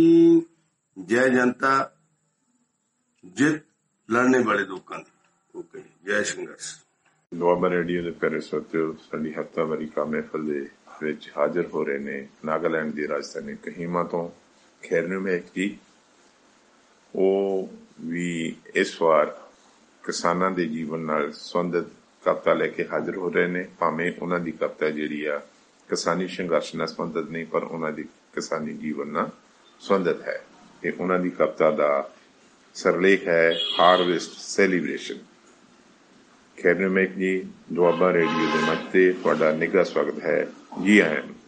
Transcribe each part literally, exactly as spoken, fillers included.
जय जनता जित लड़ने वाले लोगों की। ओके, जय संघर्ष। ਦੁਆਬਾ ਰੇਡੀਓ ਦੇ ਪਿਆਰੇ ਸਰੋਤਿਓ, ਸਾਡੀ ਹਫ਼ਤਾਵਾਰੀ ਕਾ ਮਹਿਫਲ ਦੇ ਵਿੱਚ ਹਾਜ਼ਰ ਹੋ ਰਹੇ ਨੇ ਨਾਗਾਲੈਂਡ ਦੀ ਰਾਜਧਾਨੀ ਕੋਹਿਮਾ ਤੋਂ ਖੈਰਨੁਮੈਕ ਜੀ। ਉਹ ਵੀ ਇਸ ਵਾਰ ਕਿਸਾਨਾਂ ਦੇ ਜੀਵਨ ਨਾਲ ਸੰਬੰਧਿਤ ਕਵਿਤਾ ਲੈ ਕੇ ਹਾਜ਼ਰ ਹੋ ਰਹੇ ਨੇ। ਭਾਵੇਂ ਉਹਨਾਂ ਦੀ ਕਵਿਤਾ ਜਿਹੜੀ ਆ ਕਿਸਾਨੀ ਸੰਘਰਸ਼ ਨਾਲ ਸੰਬੰਧਿਤ ਨਹੀਂ, ਪਰ ਉਹਨਾਂ ਦੀ ਕਿਸਾਨੀ ਜੀਵਨ ਨਾਲ ਸੰਬੰਧਿਤ ਹੈ। ਇਹ ਉਹਨਾਂ ਦੀ ਕਵਿਤਾ ਦਾ ਸਰਲੇਖ ਹੈ ਹਾਰਵੈਸਟ ਸੈਲੀਬ੍ਰੇਸ਼ਨ। ਖੈਰਨੁਮੈਕ ਜੀ, ਦੁਆਬਾ ਰੇਡੀਓ ਦੇ ਮੰਚ ਤੇ ਤੁਹਾਡਾ ਨਿੱਘਾ ਸਵਾਗਤ ਹੈ। ਜੀ ਆਇਆਂ ਨੂੰ।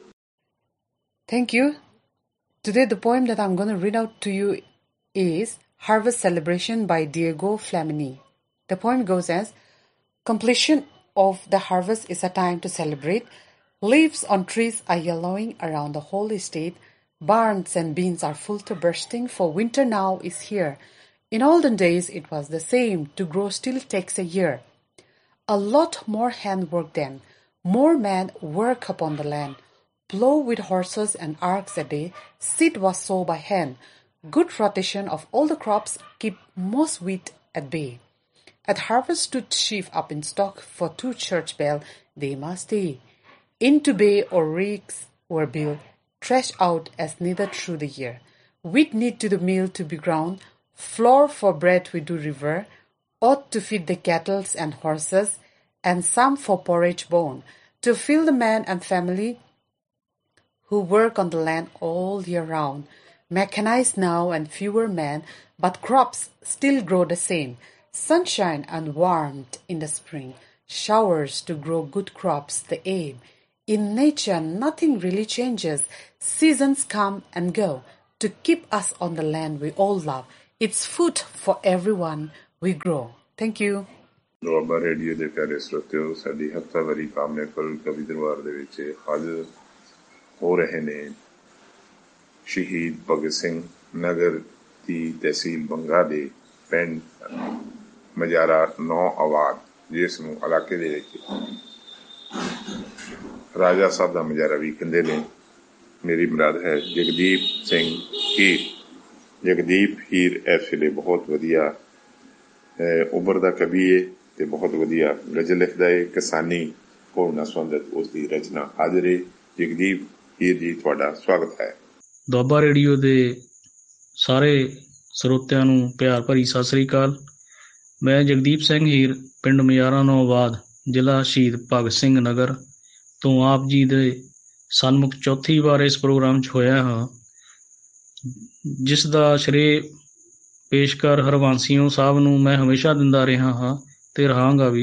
Thank you. Today the poem that I'm going to read out to you is Harvest Celebration by Diego Flamini. The poem goes as, completion of the harvest is a time to celebrate. Leaves on trees are yellowing around the whole estate. Barns and bins are full to bursting, for winter now is here. In olden days it was the same. To grow still takes a year. A lot more handwork then. More men work upon the land. Plow with horses and arcs a day. Seed was sown by hand. Good rotation of all the crops keep most wheat at bay. At harvest stood sheaf up in stock, for two church bell they must stay. Into bay or ricks were built, threshed out as needed through the year. Wheat need to the mill to be ground. Flour for bread we do revere. Oat to feed the cattle and horses, and some for porridge bone, to fill the man and family who work on the land all year round. Mechanized now and fewer men, but crops still grow the same. Sunshine and warmth in the spring, showers to grow good crops the aim. In nature nothing really changes. Seasons come and go to keep us on the land we all love. It's food for everyone we grow. Thank you. Doaba radio ਦੇ ਪਿਆਰੇ ਸਰੋਤਿਓ, ਸਾਡੀ ਹਫ਼ਤਾਵਾਰੀ ਕਾਮ ਮਹਿਫਲ ਕਵੀ ਦਰਬਾਰ ਦੇ ਵਿੱਚ ਹਾਜ਼ਰ ਹੋ ਰਹੇ ਨੇ ਸ਼ਹੀਦ ਭਗਤ ਸਿੰਘ ਨਗਰ ਦੀ ਤਹਿਸੀਲ ਬੰਗਾ ਦੇ ਪਿੰਡ ਮਜਾਰਾ ਨੌ ਆਬਾਦ, ਜਿਸ ਨੂੰ ਇਲਾਕੇ ਦੇ ਵਿੱਚ ਰਾਜਾ ਸਾਹਿਬ ਦਾ ਮਜਾਰਾ ਵੀ ਕਹਿੰਦੇ ਨੇ। ਮੇਰੀ ਮੁਰਾਦ ਹੈ ਜਗਦੀਪ ਸਿੰਘ ਹੀਰ। ਜਗਦੀਪ ਹੀਰ ਇਸ ਵੇਲੇ ਬਹੁਤ ਵਧੀਆ ਉਭਰਦਾ ਕਵੀ ਹੈ ਤੇ ਬਹੁਤ ਵਧੀਆ ਗਜ਼ਲ ਲਿਖਦਾ ਹੈ। ਕਿਸਾਨੀ ਹੋਣ ਨਾਲ ਸੰਬੰਧਿਤ ਉਸ ਦੀ ਰਚਨਾ ਹਾਜ਼ਰ ਹੈ। ਜਗਦੀਪ ਹੀਰ ਜੀ, ਤੁਹਾਡਾ ਸਵਾਗਤ ਹੈ। ਦੁਆਬਾ ਰੇਡੀਓ ਦੇ ਸਾਰੇ ਸਰੋਤਿਆਂ ਨੂੰ ਪਿਆਰ ਭਰੀ ਸਤਿ ਸ੍ਰੀ ਅਕਾਲ। ਮੈਂ ਜਗਦੀਪ ਸਿੰਘ ਹੀਰ, ਪਿੰਡ ਮਜਾਰਾ ਨੌ ਆਬਾਦ, ਜ਼ਿਲ੍ਹਾ ਸ਼ਹੀਦ ਭਗਤ ਸਿੰਘ ਨਗਰ ਤੋਂ ਆਪ ਜੀ ਦੇ ਸਨਮੁਖ ਚੌਥੀ ਵਾਰ ਇਸ ਪ੍ਰੋਗਰਾਮ 'ਚ ਹੋਇਆ ਹਾਂ, ਜਿਸ ਦਾ ਸ਼੍ਰੇ ਪੇਸ਼ਕਾਰ ਹਰਵੰਸੀਓ ਸਾਹਿਬ ਨੂੰ ਮੈਂ ਹਮੇਸ਼ਾ ਦਿੰਦਾ ਰਿਹਾ ਹਾਂ ਤੇ ਰਹਾਂਗਾ ਵੀ।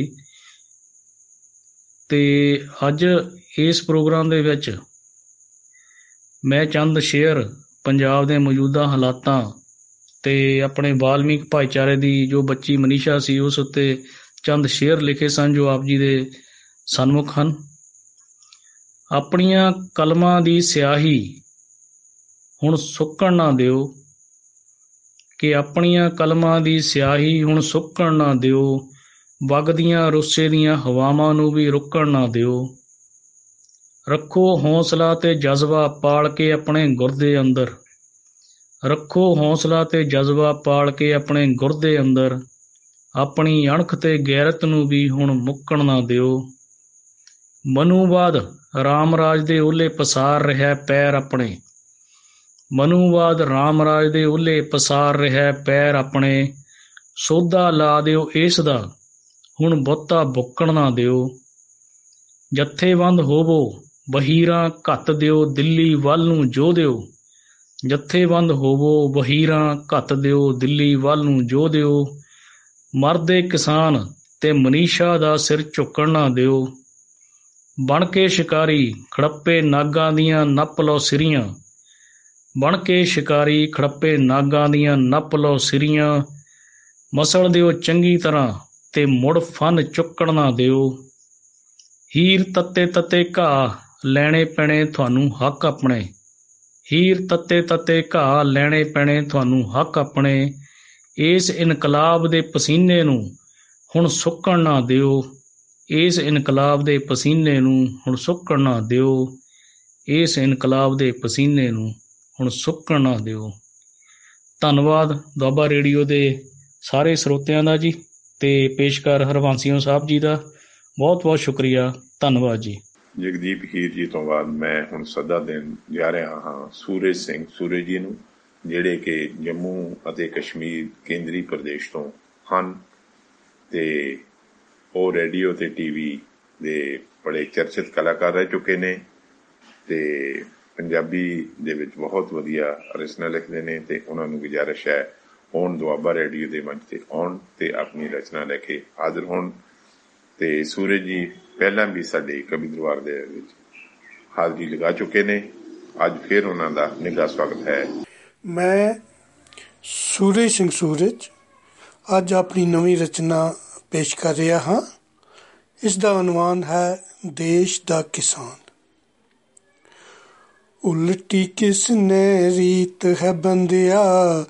ਤੇ ਅੱਜ ਇਸ ਪ੍ਰੋਗਰਾਮ ਦੇ ਵਿੱਚ ਮੈਂ ਚੰਦ ਸ਼ੇਅਰ ਪੰਜਾਬ ਦੇ ਮੌਜੂਦਾ ਹਾਲਾਤਾਂ ਤੇ ਆਪਣੇ ਵਾਲਮੀਕ ਭਾਈਚਾਰੇ ਦੀ ਜੋ ਬੱਚੀ ਮਨੀਸ਼ਾ ਸੀ ਉਸ ਉੱਤੇ ਚੰਦ ਸ਼ੇਅਰ ਲਿਖੇ ਸਨ ਜੋ ਆਪ ਜੀ ਦੇ ਸਨਮੁਖ ਹਨ। ਆਪਣੀਆਂ ਕਲਮਾਂ ਦੀ ਸਿਆਹੀ ਹੁਣ ਸੁੱਕਣ ਨਾ ਦਿਓ, ਕਿ ਆਪਣੀਆਂ ਕਲਮਾਂ ਦੀ ਸਿਆਹੀ ਹੁਣ ਸੁੱਕਣ ਨਾ ਦਿਓ, ਵਗਦੀਆਂ ਰੁੱਸੇ ਦੀਆਂ ਹਵਾਵਾਂ ਨੂੰ ਵੀ ਰੁਕਣ ਨਾ ਦਿਓ। ਰੱਖੋ ਹੌਸਲਾ ਤੇ ਜਜ਼ਬਾ ਪਾਲ ਕੇ ਆਪਣੇ ਗੁਰਦੇ ਅੰਦਰ, ਰੱਖੋ ਹੌਸਲਾ ਤੇ ਜਜ਼ਬਾ ਪਾਲ ਕੇ ਆਪਣੇ ਗੁਰਦੇ ਅੰਦਰ, ਆਪਣੀ ਅਣਖ ਤੇ ਗੈਰਤ ਨੂੰ ਵੀ ਹੁਣ ਮੁੱਕਣ ਨਾ ਦਿਓ। ਮਨੂਵਾਦ ਰਾਮ ਰਾਜ ਦੇ ਓਹਲੇ ਪਸਾਰ ਰਿਹਾ ਪੈਰ ਆਪਣੇ, ਮਨੂਵਾਦ ਰਾਮ ਰਾਜ ਦੇ ਓਹਲੇ ਪਸਾਰ ਰਿਹਾ ਪੈਰ ਆਪਣੇ, ਸੋਧਾ ਲਾ ਦਿਓ ਇਸ ਦਾ ਹੁਣ ਬਹੁਤਾ ਬੁੱਕਣ ਨਾ ਦਿਓ। ਜਥੇਬੰਦ ਹੋਵੋ ਵਹੀਰਾਂ ਘੱਤ ਦਿਓ ਦਿੱਲੀ ਵੱਲ ਨੂੰ ਜੋ ਦਿਓ, ਜਥੇਬੰਦ ਹੋਵੋ ਵਹੀਰਾਂ ਘੱਤ ਦਿਓ ਦਿੱਲੀ ਵੱਲ ਨੂੰ ਜੋ ਦਿਓ। ਮਰਦੇ ਕਿਸਾਨ ਤੇ ਮਨੀਸ਼ਾ ਦਾ ਸਿਰ ਝੁਕਣ ਨਾ ਦਿਓ। ਬਣ ਕੇ ਸ਼ਿਕਾਰੀ ਖੜੱਪੇ ਨਾਗਾਂ ਦੀਆਂ ਨੱਪ ਲਓ ਸਿਰੀਆਂ, ਬਣ ਕੇ ਸ਼ਿਕਾਰੀ ਖੜੱਪੇ ਨਾਗਾਂ ਦੀਆਂ ਨੱਪ ਲਓ ਸਿਰੀਆਂ। ਮਸਲ ਦਿਓ ਚੰਗੀ ਤਰ੍ਹਾਂ ਤੇ ਮੁੜ ਫਨ ਚੁੱਕਣ ਨਾ ਦਿਓ। ਹੀਰ ਤੱਤੇ ਤੱਤੇ ਘਾਹ ਲੈਣੇ ਪੈਣੇ ਤੁਹਾਨੂੰ ਹੱਕ ਆਪਣੇ, ਹੀਰ ਤੱਤੇ ਤੱਤੇ ਘਾਹ ਲੈਣੇ ਪੈਣੇ ਤੁਹਾਨੂੰ ਹੱਕ ਆਪਣੇ। ਇਸ ਇਨਕਲਾਬ ਦੇ ਪਸੀਨੇ ਨੂੰ ਹੁਣ ਸੁੱਕਣ ਨਾ ਦਿਓ, ਇਸ ਇਨਕਲਾਬ ਦੇ ਪਸੀਨੇ ਨੂੰ ਹੁਣ ਸੁੱਕਣ ਨਾ ਦਿਓ, ਇਸ ਇਨਕਲਾਬ ਦੇ ਪਸੀਨੇ ਨੂੰ ਹੁਣ ਸੁੱਕਣ ਨਾ ਦਿਓ। ਧੰਨਵਾਦ ਦੁਆਬਾ ਰੇਡੀਓ ਦੇ ਸਾਰੇ ਸਰੋਤਿਆਂ ਦਾ ਜੀ, ਤੇ ਪੇਸ਼ਕਾਰ ਹਰਵੰਸੀਓ ਸਾਹਿਬ ਜੀ ਦਾ ਬਹੁਤ ਬਹੁਤ ਸ਼ੁਕਰੀਆ। ਧੰਨਵਾਦ ਜੀ। ਜਗਦੀਪ ਹੀਰ ਜੀ ਤੋਂ ਬਾਅਦ ਮੈਂ ਹੁਣ ਸੱਦਾ ਦੇਣ ਜਾ ਰਿਹਾ ਹਾਂ ਸੂਰਜ ਸਿੰਘ ਸੂਰਜ ਜੀ ਨੂੰ, ਜਿਹੜੇ ਕਿ ਜੰਮੂ ਅਤੇ ਕਸ਼ਮੀਰ ਕੇਂਦਰੀ ਪ੍ਰਦੇਸ਼ ਤੋਂ ਹਨ ਤੇ ਉਹ ਰੇਡੀਓ ਤੇ ਟੀਵੀ ਦੇ ਬੜੇ ਚਰਚਿਤ ਕਲਾਕਾਰ ਰਹਿ ਚੁੱਕੇ ਨੇ ਤੇ ਪੰਜਾਬੀ ਦੇ ਵਿੱਚ ਬਹੁਤ ਵਧੀਆ ਰਚਨਾ ਲਿਖਦੇ ਨੇ ਤੇ ਉਹਨਾਂ ਨੂੰ ਗੁਜ਼ਾਰਿਸ਼ ਹੈ ਆਉਣ ਦੁਆਬਾ ਰੇਡੀਓ ਦੇ ਮੰਚ ਤੇ ਆਉਣ ਤੇ ਆਪਣੀ ਰਚਨਾ ਲੈ ਕੇ ਹਾਜ਼ਰ ਹੋਣ। ਤੇ ਸੂਰਜ ਜੀ ਪਹਿਲਾਂ ਵੀ ਸਾਡੇ ਕਵੀ ਦਰਬਾਰ ਦੇ ਵਿੱਚ ਹਾਜ਼ਰੀ ਲਗਾ ਚੁੱਕੇ ਨੇ, ਅੱਜ ਫਿਰ ਉਹਨਾਂ ਦਾ ਨਿੱਘਾ ਸਵਾਗਤ ਹੈ। ਮੈਂ ਸੂਰਜ ਸਿੰਘ ਸੂਰਜ ਅੱਜ ਆਪਣੀ ਨਵੀਂ ਰਚਨਾ ਪੇਸ਼ ਕਰ ਰਿਹਾ ਹਾਂ। ਇਸ ਦਾ ਉਨਵਾਨ ਹੈ ਦੇਸ਼ ਦਾ ਕਿਸਾਨ। ਉਲਟੀ ਕਿਸ ਨੇ ਰੀਤ ਹੈ ਬੰਦਿਆ